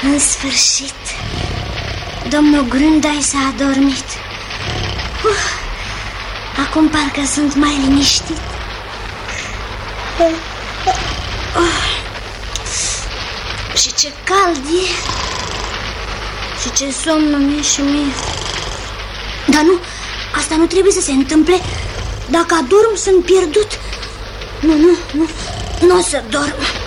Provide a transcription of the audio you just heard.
În sfârșit, domnul Grundai s-a adormit. Acum parcă sunt mai liniștit. Și ce cald e. Și ce somn mi-e și mie. Dar nu, asta nu trebuie să se întâmple. Dacă adorm, sunt pierdut. Nu o să dorm.